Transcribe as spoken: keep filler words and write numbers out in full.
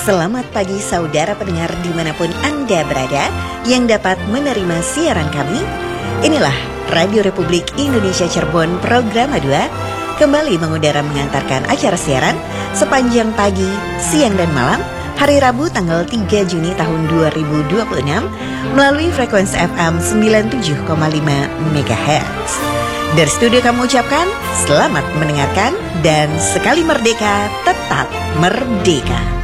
Selamat pagi saudara pendengar dimanapun Anda berada yang dapat menerima siaran kami. Inilah Radio Republik Indonesia Cirebon Program dua kembali mengudara mengantarkan acara siaran sepanjang pagi, siang dan malam hari Rabu tanggal tiga Juni tahun dua ribu dua puluh enam melalui frekuensi F M sembilan puluh tujuh koma lima megahertz. Dari studio kami ucapkan selamat mendengarkan dan sekali merdeka tetap merdeka.